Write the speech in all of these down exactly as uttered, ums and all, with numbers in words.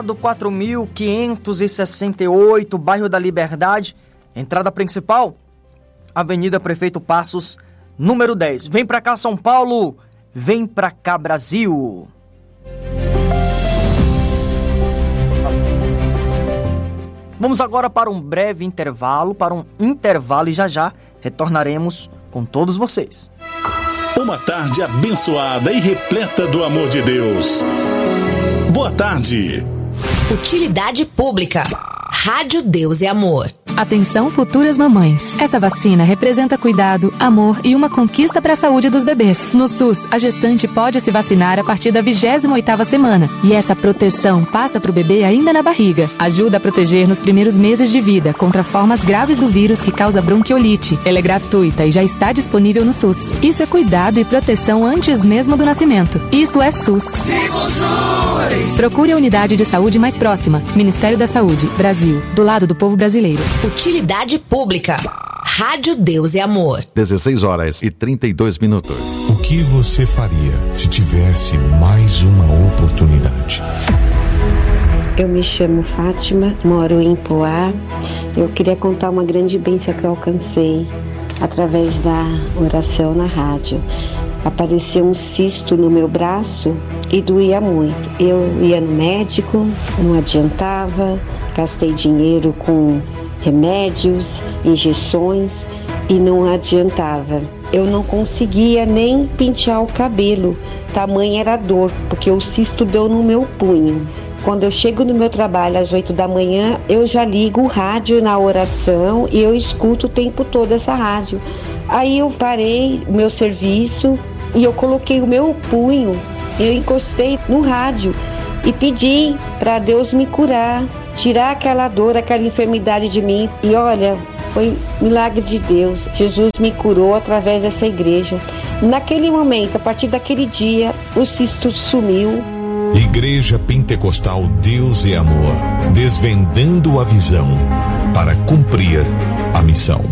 quatro mil quinhentos e sessenta e oito, bairro da Liberdade. Entrada principal, Avenida Prefeito Passos, número dez. Vem pra cá, São Paulo. Vem pra cá, Brasil. Vamos agora para um breve intervalo, para um intervalo e já já retornaremos com todos vocês. Uma tarde abençoada e repleta do amor de Deus. Boa tarde. Utilidade pública. Rádio Deus e Amor. Atenção, futuras mamães. Essa vacina representa cuidado, amor e uma conquista para a saúde dos bebês. No SUS, a gestante pode se vacinar a partir da vigésima oitava semana. E essa proteção passa para o bebê ainda na barriga. Ajuda a proteger nos primeiros meses de vida contra formas graves do vírus que causa bronquiolite. Ela é gratuita e já está disponível no SUS. Isso é cuidado e proteção antes mesmo do nascimento. Isso é SUS. Procure a unidade de saúde mais próxima. Ministério da Saúde, Brasil. Do lado do povo brasileiro. Utilidade pública. Rádio Deus e Amor. dezesseis horas e trinta e dois minutos. O que você faria se tivesse mais uma oportunidade? Eu me chamo Fátima, moro em Poá. Eu queria contar uma grande bênção que eu alcancei através da oração na rádio. Apareceu um cisto no meu braço e doía muito. Eu ia no médico, não adiantava, gastei dinheiro com remédios, injeções e não adiantava. Eu não conseguia nem pentear o cabelo, tamanha era a dor, porque o cisto deu no meu punho. Quando eu chego no meu trabalho às oito da manhã, eu já ligo o rádio na oração e eu escuto o tempo todo essa rádio. Aí eu parei o meu serviço e eu coloquei o meu punho, eu encostei no rádio e pedi para Deus me curar, tirar aquela dor, aquela enfermidade de mim. E olha, foi milagre de Deus. Jesus me curou através dessa igreja. Naquele momento, a partir daquele dia, o cisto sumiu. Igreja Pentecostal Deus e Amor, desvendando a visão para cumprir a missão.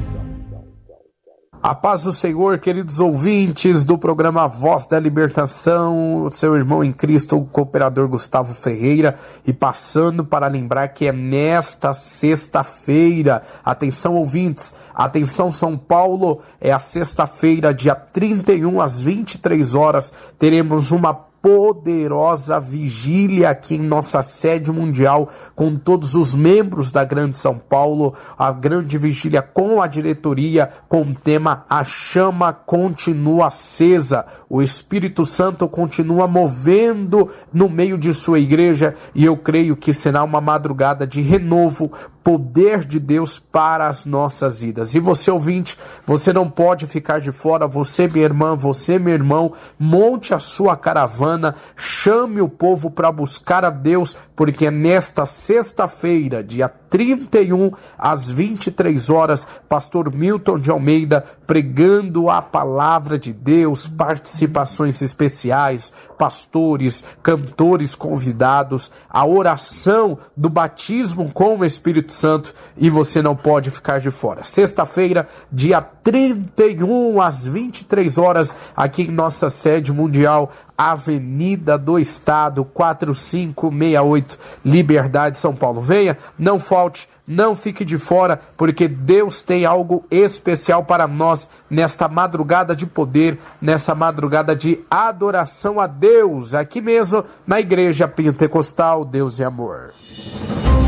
A paz do Senhor, queridos ouvintes do programa Voz da Libertação, seu irmão em Cristo, o cooperador Gustavo Ferreira, e passando para lembrar que é nesta sexta-feira, atenção ouvintes, atenção São Paulo, é a sexta-feira, dia trinta e um às vinte e três horas, teremos uma poderosa vigília aqui em nossa sede mundial, com todos os membros da Grande São Paulo, a grande vigília com a diretoria, com o tema A Chama Continua Acesa. O Espírito Santo continua movendo no meio de sua igreja e eu creio que será uma madrugada de renovo, poder de Deus para as nossas vidas. E você, ouvinte, você não pode ficar de fora, você, minha irmã, você, meu irmão, monte a sua caravana, chame o povo para buscar a Deus, porque é nesta sexta-feira, dia trinta e um, às vinte e três horas, pastor Milton de Almeida pregando a palavra de Deus, participações especiais, pastores, cantores convidados, a oração do batismo com o Espírito Santo, e você não pode ficar de fora. Sexta-feira, dia trinta e um, às vinte e três horas, aqui em nossa sede mundial, Avenida do Estado, quatro cinco seis oito, Liberdade, São Paulo. Venha, não falte, não fique de fora, porque Deus tem algo especial para nós nesta madrugada de poder, nessa madrugada de adoração a Deus, aqui mesmo na Igreja Pentecostal Deus e Amor.